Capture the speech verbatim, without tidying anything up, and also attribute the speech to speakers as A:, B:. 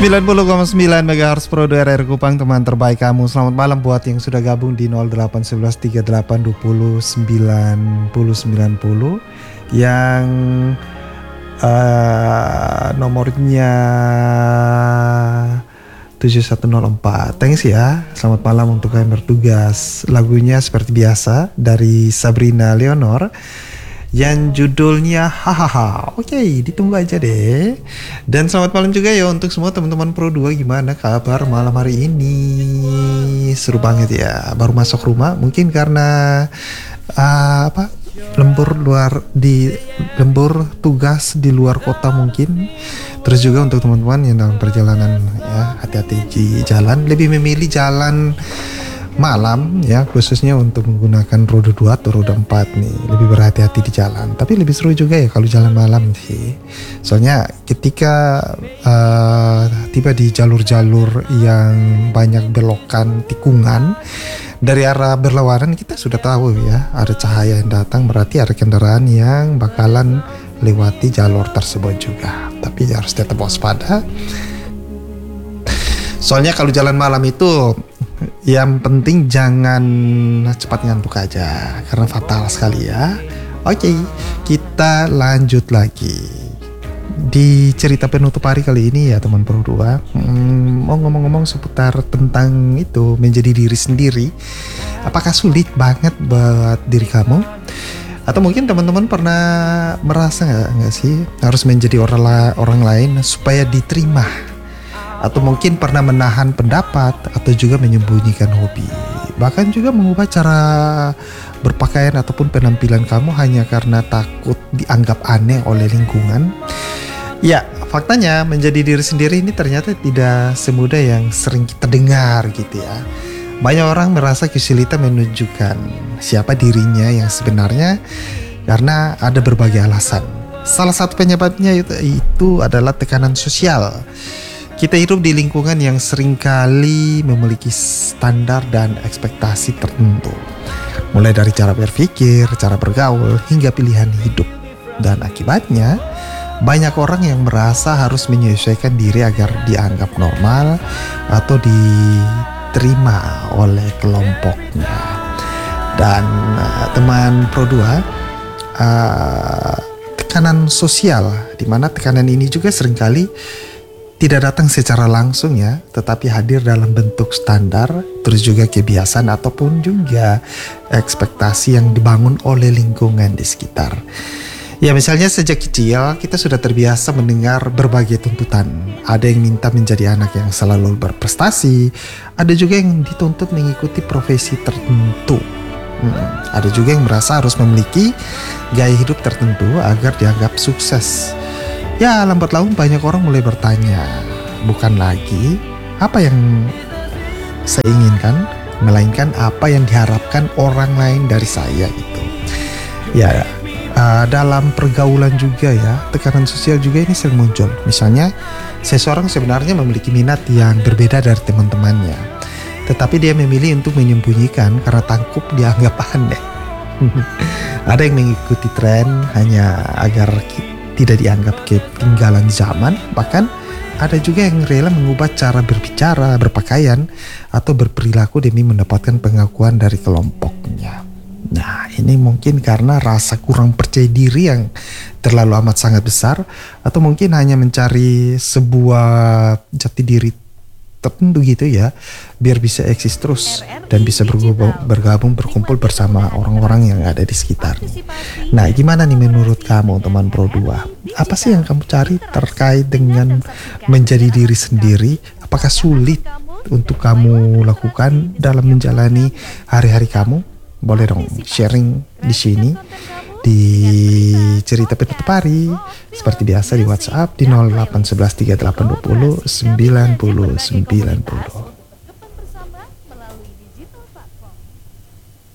A: sembilan puluh koma sembilan megahertz Pro dua R R Kupang, teman terbaik kamu. Selamat malam buat yang sudah gabung di nol delapan satu satu tiga delapan dua nol sembilan nol sembilan nol yang uh, nomornya tujuh satu nol empat. Thanks ya. Selamat malam untuk kalian bertugas. Lagunya seperti biasa dari Sabrina Leonor yang judulnya hahaha. Oke, ditunggu aja deh. Dan selamat malam juga ya untuk semua teman-teman Pro dua. Gimana kabar malam hari ini? Seru banget ya. Baru masuk rumah, mungkin karena uh, apa? lembur luar di lembur tugas di luar kota mungkin. Terus juga untuk teman-teman yang dalam perjalanan ya, hati-hati di jalan. Lebih memilih jalan malam ya, khususnya untuk menggunakan roda dua atau roda empat nih, lebih berhati-hati di jalan. Tapi lebih seru juga ya kalau jalan malam sih. Soalnya ketika uh, tiba di jalur-jalur yang banyak belokan tikungan dari arah berlawanan, kita sudah tahu ya ada cahaya yang datang, berarti ada kendaraan yang bakalan lewati jalur tersebut juga. Tapi harus tetap waspada. Soalnya kalau jalan malam itu yang penting jangan cepat ngantuk aja, karena fatal sekali ya. Oke, kita lanjut lagi di cerita penutup hari kali ini ya teman Pro dua. hmm, Mau ngomong-ngomong seputar tentang itu, menjadi diri sendiri. Apakah sulit banget buat diri kamu? Atau mungkin teman-teman pernah merasa gak, gak sih harus menjadi orang, la- orang lain supaya diterima? Atau mungkin pernah menahan pendapat atau juga menyembunyikan hobi, bahkan juga mengubah cara berpakaian ataupun penampilan kamu hanya karena takut dianggap aneh oleh lingkungan. Ya, faktanya menjadi diri sendiri ini ternyata tidak semudah yang sering kita dengar gitu ya. Banyak orang merasa kesulitan menunjukkan siapa dirinya yang sebenarnya karena ada berbagai alasan. Salah satu penyebabnya itu, itu adalah tekanan sosial. Kita hidup di lingkungan yang seringkali memiliki standar dan ekspektasi tertentu, mulai dari cara berpikir, cara bergaul, hingga pilihan hidup. Dan akibatnya, banyak orang yang merasa harus menyesuaikan diri agar dianggap normal atau diterima oleh kelompoknya. Dan uh, teman Pro dua, uh, tekanan sosial, di mana tekanan ini juga seringkali tidak datang secara langsung ya, tetapi hadir dalam bentuk standar, terus juga kebiasaan ataupun juga ekspektasi yang dibangun oleh lingkungan di sekitar. Ya, misalnya sejak kecil kita sudah terbiasa mendengar berbagai tuntutan. Ada yang minta menjadi anak yang selalu berprestasi, ada juga yang dituntut mengikuti profesi tertentu. Hmm, ada juga yang merasa harus memiliki gaya hidup tertentu agar dianggap sukses. Ya, lambat laun banyak orang mulai bertanya, bukan lagi apa yang saya inginkan, melainkan apa yang diharapkan orang lain dari saya itu. Ya, uh, dalam pergaulan juga ya, tekanan sosial juga ini sering muncul. Misalnya, seseorang sebenarnya memiliki minat yang berbeda dari teman-temannya, tetapi dia memilih untuk menyembunyikan karena takut dianggap aneh. Ada yang mengikuti tren hanya agar kita tidak dianggap ketinggalan zaman, bahkan ada juga yang rela mengubah cara berbicara, berpakaian, atau berperilaku demi mendapatkan pengakuan dari kelompoknya. Nah, ini mungkin karena rasa kurang percaya diri yang terlalu amat sangat besar, atau mungkin hanya mencari sebuah jati diri tertentu gitu ya, biar bisa eksis terus dan bisa bergabung, bergabung berkumpul bersama orang-orang yang ada di sekitarnya. Nah, gimana nih menurut kamu teman Pro dua? Apa sih yang kamu cari terkait dengan menjadi diri sendiri? Apakah sulit untuk kamu lakukan dalam menjalani hari-hari kamu? Boleh dong sharing di sini di cerita penutup hari seperti biasa di WhatsApp di nol delapan satu satu tiga delapan dua nol sembilan nol sembilan nol.